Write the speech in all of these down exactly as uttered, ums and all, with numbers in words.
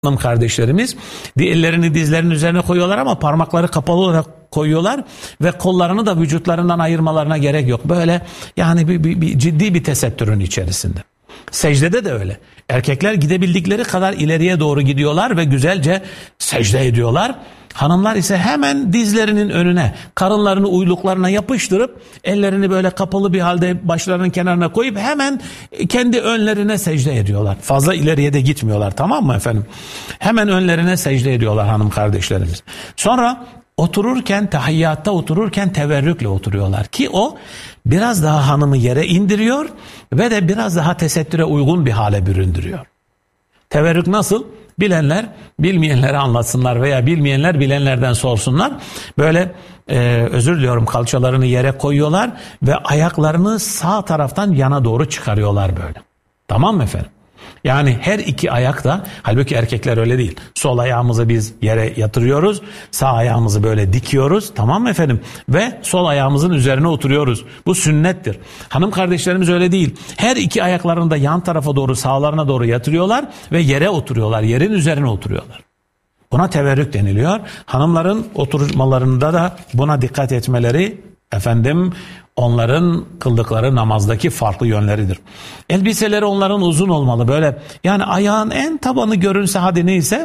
hanım kardeşlerimiz ellerini dizlerinin üzerine koyuyorlar ama parmakları kapalı olarak koyuyorlar ve kollarını da vücutlarından ayırmalarına gerek yok. Böyle yani bir, bir, bir ciddi bir tesettürün içerisinde. Secdede de öyle. Erkekler gidebildikleri kadar ileriye doğru gidiyorlar ve güzelce secde ediyorlar. Hanımlar ise hemen dizlerinin önüne, karınlarını uyluklarına yapıştırıp ellerini böyle kapalı bir halde başlarının kenarına koyup hemen kendi önlerine secde ediyorlar. Fazla ileriye de gitmiyorlar, tamam mı efendim? Hemen önlerine secde ediyorlar hanım kardeşlerimiz. Sonra otururken, tahiyyatta otururken teverrükle oturuyorlar ki o biraz daha hanımı yere indiriyor ve de biraz daha tesettüre uygun bir hale büründürüyor. Teverrük nasıl? Bilenler bilmeyenlere anlatsınlar veya bilmeyenler bilenlerden sorsunlar. Böyle e, özür diliyorum kalçalarını yere koyuyorlar ve ayaklarını sağ taraftan yana doğru çıkarıyorlar böyle. Tamam mı efendim? Yani her iki ayak da, halbuki erkekler öyle değil. Sol ayağımızı biz yere yatırıyoruz, sağ ayağımızı böyle dikiyoruz, tamam mı efendim? Ve sol ayağımızın üzerine oturuyoruz. Bu sünnettir. Hanım kardeşlerimiz öyle değil. Her iki ayaklarını da yan tarafa doğru, sağlarına doğru yatırıyorlar ve yere oturuyorlar, yerin üzerine oturuyorlar. Buna teverrük deniliyor. Hanımların oturmalarında da buna dikkat etmeleri efendim onların kıldıkları namazdaki farklı yönleridir. Elbiseleri onların uzun olmalı böyle. Yani ayağın en tabanı görünse hadi neyse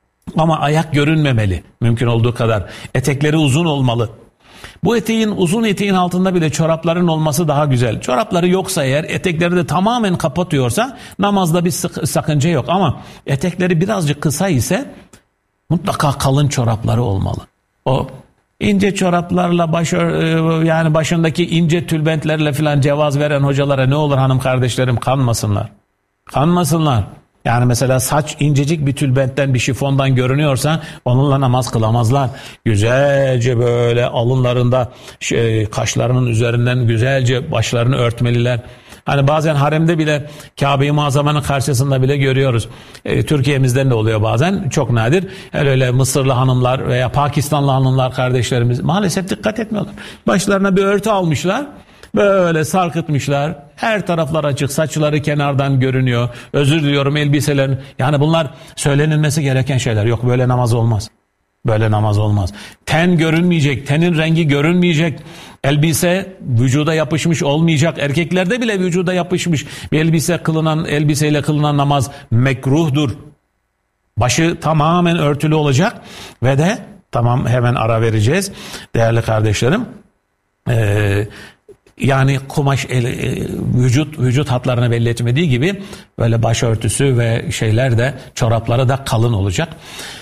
ama ayak görünmemeli mümkün olduğu kadar. Etekleri uzun olmalı. Bu eteğin, uzun eteğin altında bile çorapların olması daha güzel. Çorapları yoksa eğer, etekleri de tamamen kapatıyorsa namazda bir sık, sakınca yok. Ama etekleri birazcık kısa ise mutlaka kalın çorapları olmalı. O İnce çoraplarla baş, yani başındaki ince tülbentlerle filan cevaz veren hocalara ne olur hanım kardeşlerim, kanmasınlar. Kanmasınlar. Yani mesela saç incecik bir tülbentten, bir şifondan görünüyorsa onunla namaz kılamazlar. Güzelce böyle alınlarında, şey, kaşlarının üzerinden güzelce başlarını örtmeliler. Hani bazen haremde bile Kabe-i Muazzama'nın karşısında bile görüyoruz. E, Türkiye'mizden de oluyor bazen. Çok nadir. Öyle, öyle Mısırlı hanımlar veya Pakistanlı hanımlar kardeşlerimiz maalesef dikkat etmiyorlar. Başlarına bir örtü almışlar. Böyle sarkıtmışlar. Her taraflar açık. Saçları kenardan görünüyor. Özür diliyorum elbiselerin. Yani bunlar söylenilmesi gereken şeyler. Yok, böyle namaz olmaz. Böyle namaz olmaz. Ten görünmeyecek, tenin rengi görünmeyecek. Elbise vücuda yapışmış olmayacak. Erkeklerde bile vücuda yapışmış bir elbise kılınan, elbiseyle kılınan namaz mekruhdur. Başı tamamen örtülü olacak ve de tamam, hemen ara vereceğiz değerli kardeşlerim. Ee, yani kumaş el, vücut vücut hatlarını belli etmediği gibi böyle başörtüsü ve şeyler de, çorapları da kalın olacak.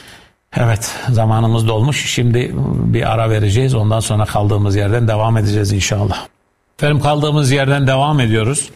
Evet, zamanımız dolmuş. Şimdi bir ara vereceğiz. Ondan sonra kaldığımız yerden devam edeceğiz inşallah. Efendim, kaldığımız yerden devam ediyoruz.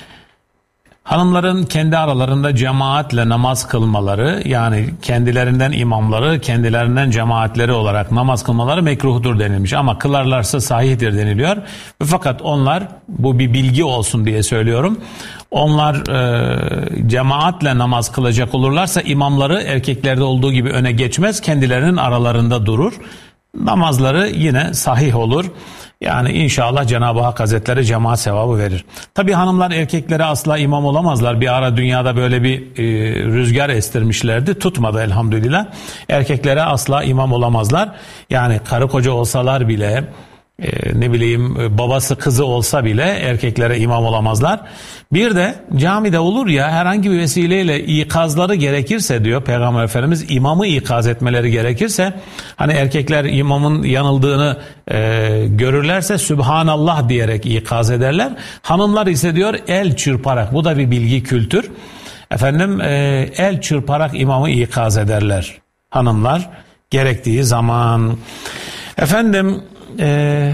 Hanımların kendi aralarında cemaatle namaz kılmaları, yani kendilerinden imamları, kendilerinden cemaatleri olarak namaz kılmaları mekruhtur denilmiş. Ama kılarlarsa sahihtir deniliyor. Fakat onlar, bu bir bilgi olsun diye söylüyorum, onlar e, cemaatle namaz kılacak olurlarsa imamları erkeklerde olduğu gibi öne geçmez, kendilerinin aralarında durur. Namazları yine sahih olur. Yani inşallah Cenab-ı Hak Hazretleri cemaat sevabı verir. Tabii hanımlar erkeklere asla imam olamazlar. Bir ara dünyada böyle bir e, rüzgar estirmişlerdi. Tutmadı elhamdülillah. Erkeklere asla imam olamazlar. Yani karı koca olsalar bile, e, ne bileyim babası kızı olsa bile erkeklere imam olamazlar. Bir de camide olur ya, herhangi bir vesileyle ikazları gerekirse diyor Peygamber Efendimiz, imamı ikaz etmeleri gerekirse, hani erkekler imamın yanıldığını e, görürlerse Sübhanallah diyerek ikaz ederler. Hanımlar ise diyor el çırparak, bu da bir bilgi, kültür. Efendim e, el çırparak imamı ikaz ederler hanımlar gerektiği zaman. Efendim eee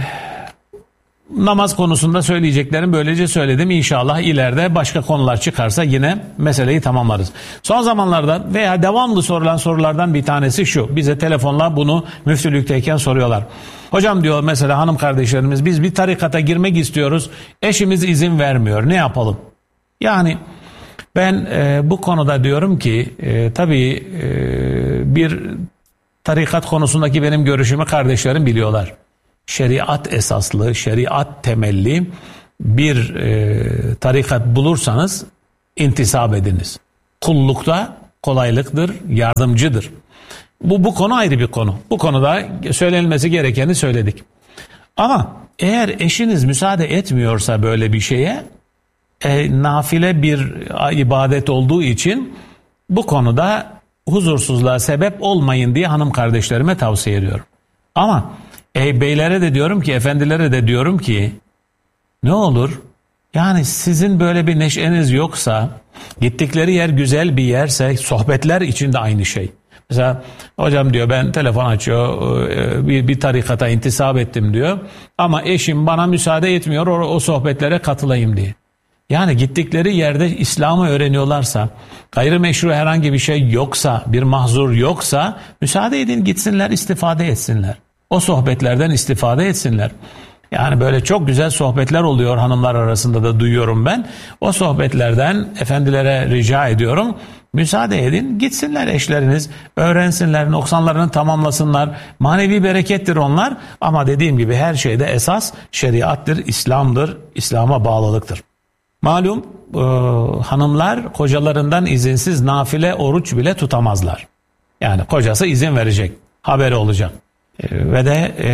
namaz konusunda söyleyeceklerim böylece söyledim. İnşallah ileride başka konular çıkarsa yine meseleyi tamamlarız. Son zamanlarda veya devamlı sorulan sorulardan bir tanesi şu. Bize telefonla bunu müftülükteyken soruyorlar. Hocam diyor mesela hanım kardeşlerimiz, biz bir tarikata girmek istiyoruz. Eşimiz izin vermiyor. Ne yapalım? Yani ben e, bu konuda diyorum ki e, tabii e, bir tarikat konusundaki benim görüşümü kardeşlerim biliyorlar. Şeriat esaslı, şeriat temelli bir e, tarikat bulursanız intisap ediniz. Kullukta kolaylıktır, yardımcıdır. Bu, bu konu ayrı bir konu. Bu konuda söylenmesi gerekeni söyledik. Ama eğer eşiniz müsaade etmiyorsa böyle bir şeye, e, nafile bir ibadet olduğu için bu konuda huzursuzluğa sebep olmayın diye hanım kardeşlerime tavsiye ediyorum. Ama e, beylere de diyorum ki, efendilere de diyorum ki, ne olur yani sizin böyle bir neşeniz yoksa, gittikleri yer güzel bir yerse, sohbetler için de aynı şey. Mesela hocam diyor, ben telefon açıyor, bir, bir tarikata intisap ettim diyor, ama eşim bana müsaade etmiyor o, o sohbetlere katılayım diye. Yani gittikleri yerde İslam'ı öğreniyorlarsa, gayrimeşru herhangi bir şey yoksa, bir mahzur yoksa, müsaade edin gitsinler, istifade etsinler. O sohbetlerden istifade etsinler. Yani böyle çok güzel sohbetler oluyor hanımlar arasında da duyuyorum ben. O sohbetlerden efendilere rica ediyorum, müsaade edin gitsinler eşleriniz, öğrensinler, noksanlarını tamamlasınlar. Manevi berekettir onlar, ama dediğim gibi her şeyde esas şeriattır, İslam'dır, İslam'a bağlılıktır. Malum e, hanımlar kocalarından izinsiz nafile oruç bile tutamazlar. Yani kocası izin verecek, haberi olacak. E, ve de e,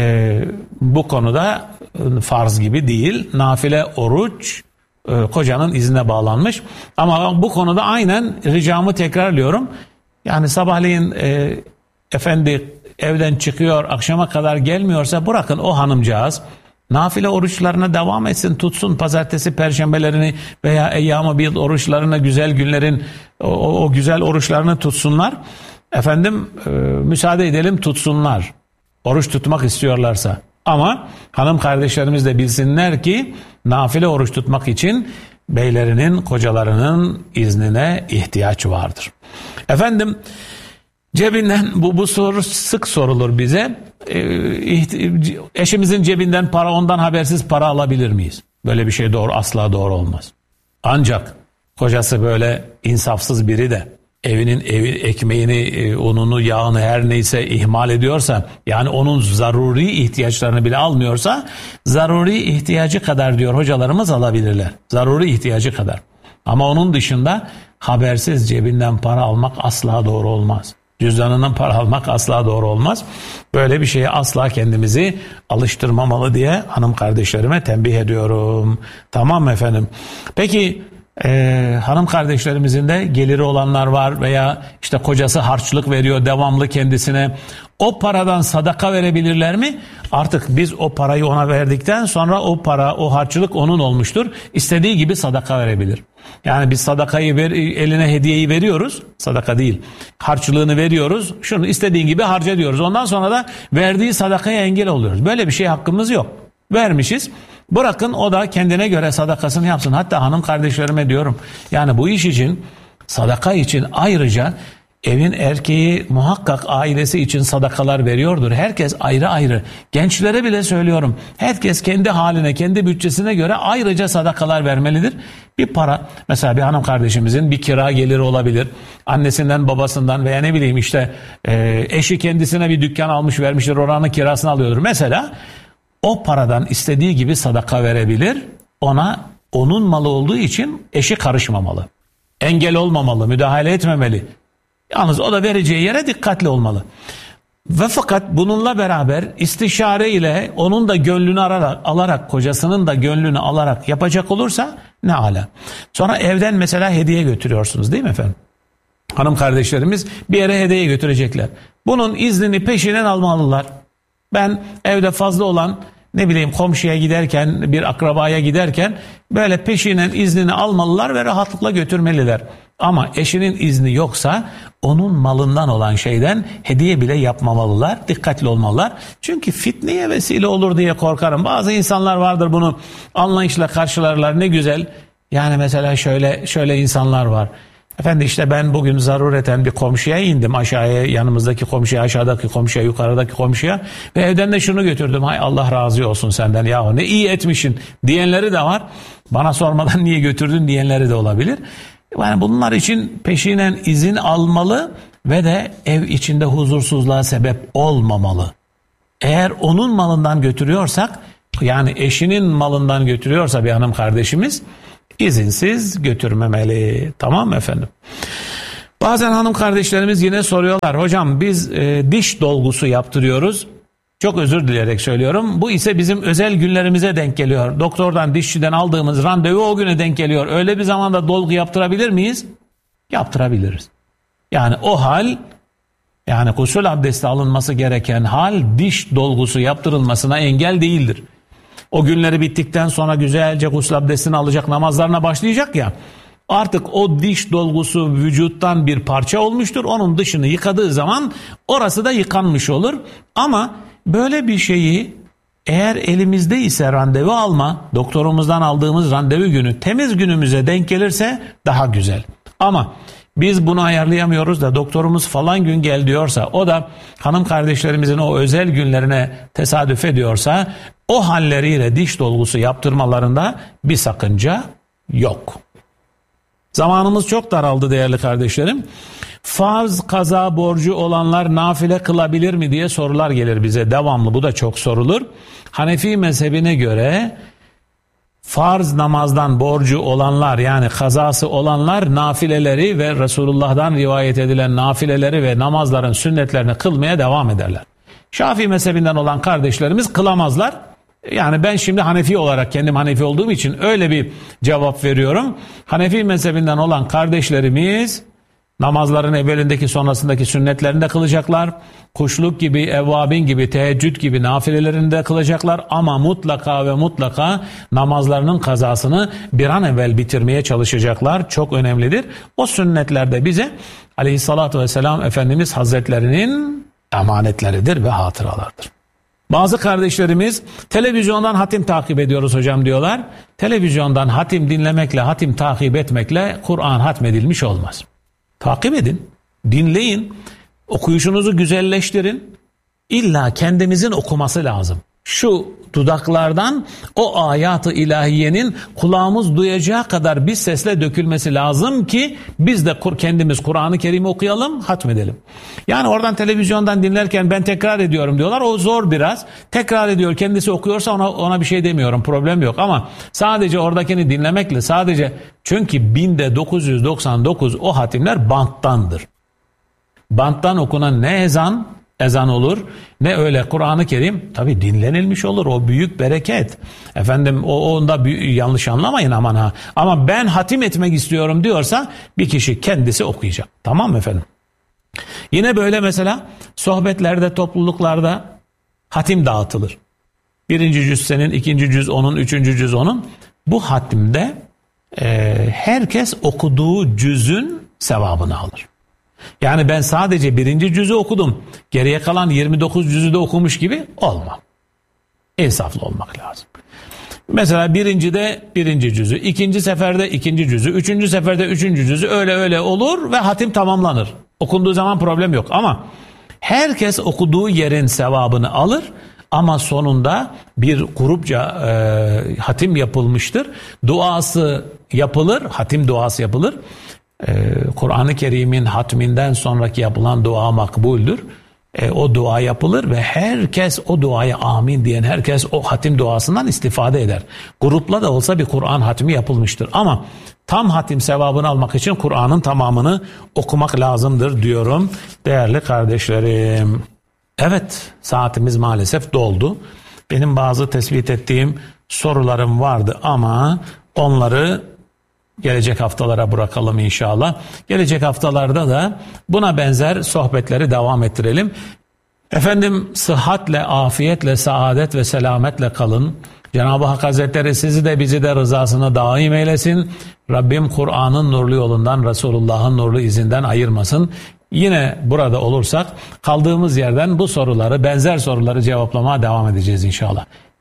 bu konuda e, farz gibi değil, nafile oruç e, kocanın iznine bağlanmış. Ama bu konuda aynen ricamı tekrarlıyorum. Yani sabahleyin e, efendi evden çıkıyor, akşama kadar gelmiyorsa bırakın o hanımcağız nafile oruçlarına devam etsin, tutsun pazartesi, perşembelerini veya eyyam-ı bid oruçlarına, güzel günlerin o, o güzel oruçlarını tutsunlar. Efendim e, müsaade edelim tutsunlar. Oruç tutmak istiyorlarsa. Ama hanım kardeşlerimiz de bilsinler ki nafile oruç tutmak için beylerinin, kocalarının iznine ihtiyaç vardır. Efendim cebinden, bu, bu soru sık sorulur bize. Ee, eşimizin cebinden para, ondan habersiz para alabilir miyiz? Böyle bir şey doğru, asla doğru olmaz. Ancak kocası böyle insafsız biri de evinin evi, ekmeğini, ununu, yağını her neyse ihmal ediyorsa, yani onun zaruri ihtiyaçlarını bile almıyorsa, zaruri ihtiyacı kadar diyor hocalarımız alabilirler. Zaruri ihtiyacı kadar. Ama onun dışında habersiz cebinden para almak asla doğru olmaz. Cüzdanından para almak asla doğru olmaz. Böyle bir şeye asla kendimizi alıştırmamalı diye hanım kardeşlerime tembih ediyorum. Tamam mı efendim? Peki e, hanım kardeşlerimizin de geliri olanlar var veya işte kocası harçlık veriyor devamlı kendisine. O paradan sadaka verebilirler mi? Artık biz o parayı ona verdikten sonra o para, o harçlık onun olmuştur. İstediği gibi sadaka verebilir. Yani biz sadakayı ver, eline hediyeyi veriyoruz. Sadaka değil. Harçlığını veriyoruz. Şunu istediğin gibi harca diyoruz. Ondan sonra da verdiği sadakaya engel oluyoruz. Böyle bir şey hakkımız yok. Vermişiz. Bırakın o da kendine göre sadakasını yapsın. Hatta hanım kardeşlerime diyorum. Yani bu iş için, sadaka için ayrıca evin erkeği muhakkak ailesi için sadakalar veriyordur. Herkes ayrı ayrı. Gençlere bile söylüyorum. Herkes kendi haline, kendi bütçesine göre ayrıca sadakalar vermelidir. Bir para, mesela bir hanım kardeşimizin bir kira geliri olabilir. Annesinden, babasından veya ne bileyim işte e, eşi kendisine bir dükkan almış vermiştir. Oranın kirasını alıyordur. Mesela o paradan istediği gibi sadaka verebilir. Ona, onun malı olduğu için eşi karışmamalı. Engel olmamalı, müdahale etmemeli. Yalnız o da vereceği yere dikkatli olmalı. Ve fakat bununla beraber istişare ile onun da gönlünü alarak, alarak kocasının da gönlünü alarak yapacak olursa ne ala. Sonra evden mesela hediye götürüyorsunuz değil mi efendim? Hanım kardeşlerimiz bir yere hediye götürecekler. Bunun iznini peşinen almalılar. Ben evde fazla olan ne bileyim komşuya giderken, bir akrabaya giderken böyle peşinen iznini almalılar ve rahatlıkla götürmeliler. Ama eşinin izni yoksa onun malından olan şeyden hediye bile yapmamalılar, dikkatli olmalılar. Çünkü fitneye vesile olur diye korkarım. Bazı insanlar vardır bunu anlayışla karşılarlar, ne güzel. Yani mesela şöyle şöyle insanlar var. Efendim işte ben bugün zarureten bir komşuya indim, aşağıya, yanımızdaki komşuya, aşağıdaki komşuya, yukarıdaki komşuya ve evden de şunu götürdüm. Hay Allah razı olsun senden yahu ne iyi etmişsin diyenleri de var. Bana sormadan niye götürdün diyenleri de olabilir. Yani bunlar için peşinen izin almalı ve de ev içinde huzursuzluğa sebep olmamalı. Eğer onun malından götürüyorsak, yani eşinin malından götürüyorsa bir hanım kardeşimiz, izinsiz götürmemeli. Tamam mı efendim? Bazen hanım kardeşlerimiz yine soruyorlar. Hocam biz e, diş dolgusu yaptırıyoruz. Çok özür dileyerek söylüyorum. Bu ise bizim özel günlerimize denk geliyor. Doktordan, dişçiden aldığımız randevu o güne denk geliyor. Öyle bir zamanda dolgu yaptırabilir miyiz? Yaptırabiliriz. Yani o hal, yani gusül abdesti alınması gereken hal diş dolgusu yaptırılmasına engel değildir. O günleri bittikten sonra güzelce gusül abdestini alacak, namazlarına başlayacak ya. Artık o diş dolgusu vücuttan bir parça olmuştur. Onun dışını yıkadığı zaman orası da yıkanmış olur. Ama böyle bir şeyi eğer elimizde ise randevu alma, doktorumuzdan aldığımız randevu günü temiz günümüze denk gelirse daha güzel. Ama biz bunu ayarlayamıyoruz da doktorumuz falan gün gel diyorsa, o da hanım kardeşlerimizin o özel günlerine tesadüf ediyorsa, o halleriyle diş dolgusu yaptırmalarında bir sakınca yok. Zamanımız çok daraldı değerli kardeşlerim. Farz kaza borcu olanlar nafile kılabilir mi diye sorular gelir bize devamlı. Bu da çok sorulur. Hanefi mezhebine göre farz namazdan borcu olanlar, yani kazası olanlar nafileleri ve Resulullah'dan rivayet edilen nafileleri ve namazların sünnetlerini kılmaya devam ederler. Şafii mezhebinden olan kardeşlerimiz kılamazlar. Yani ben şimdi Hanefi olarak, kendim Hanefi olduğum için öyle bir cevap veriyorum. Hanefi mezhebinden olan kardeşlerimiz namazların evvelindeki sonrasındaki sünnetlerini de kılacaklar. Kuşluk gibi, evvabin gibi, teheccüd gibi nafilelerini de kılacaklar. Ama mutlaka ve mutlaka namazlarının kazasını bir an evvel bitirmeye çalışacaklar. Çok önemlidir. O sünnetler de bize Aleyhissalatü vesselam Efendimiz Hazretlerinin emanetleridir ve hatıralardır. Bazı kardeşlerimiz televizyondan hatim takip ediyoruz hocam diyorlar. Televizyondan hatim dinlemekle, hatim takip etmekle Kur'an hatmedilmiş olmaz. Takip edin, dinleyin, okuyuşunuzu güzelleştirin. İlla kendimizin okuması lazım. Şu dudaklardan o ayat-ı ilahiyenin kulağımız duyacağı kadar bir sesle dökülmesi lazım ki biz de kendimiz Kur'an-ı Kerim'i okuyalım, hatmedelim. Yani oradan televizyondan dinlerken ben tekrar ediyorum diyorlar. O zor biraz. Tekrar ediyor, kendisi okuyorsa ona, ona bir şey demiyorum, problem yok. Ama sadece oradakini dinlemekle, sadece, çünkü binde dokuz yüz doksan dokuz o hatimler banttandır. Banttan okunan ne ezan, ezan olur, ne öyle Kur'an-ı Kerim tabi dinlenilmiş olur. O büyük bereket. Efendim o onda büyük, yanlış anlamayın aman ha. Ama ben hatim etmek istiyorum diyorsa bir kişi kendisi okuyacak. Tamam mı efendim? Yine böyle mesela sohbetlerde, topluluklarda hatim dağıtılır. Birinci cüz senin, ikinci cüz onun, üçüncü cüz onun. Bu hatimde e, herkes okuduğu cüzün sevabını alır. Yani ben sadece birinci cüzü okudum, geriye kalan yirmi dokuz cüzü de okumuş gibi olmam. İnsaflı olmak lazım. Mesela birincide birinci cüzü, ikinci seferde ikinci cüzü, üçüncü seferde üçüncü cüzü, öyle öyle olur ve hatim tamamlanır. Okunduğu zaman problem yok ama herkes okuduğu yerin sevabını alır. Ama sonunda bir grupça e, hatim yapılmıştır. Duası yapılır, hatim duası yapılır. Ee, Kur'an-ı Kerim'in hatminden sonraki yapılan dua makbuldür. Ee, o dua yapılır ve herkes o duaya amin diyen herkes o hatim duasından istifade eder. Grupla da olsa bir Kur'an hatmi yapılmıştır. Ama tam hatim sevabını almak için Kur'an'ın tamamını okumak lazımdır diyorum değerli kardeşlerim. Evet, saatimiz maalesef doldu. Benim bazı tespit ettiğim sorularım vardı ama onları gelecek haftalara bırakalım inşallah. Gelecek haftalarda da buna benzer sohbetleri devam ettirelim. Efendim sıhhatle, afiyetle, saadet ve selametle kalın. Cenab-ı Hak Hazretleri sizi de bizi de rızasına daim eylesin. Rabbim Kur'an'ın nurlu yolundan, Resulullah'ın nurlu izinden ayırmasın. Yine burada olursak kaldığımız yerden bu soruları, benzer soruları cevaplamaya devam edeceğiz inşallah.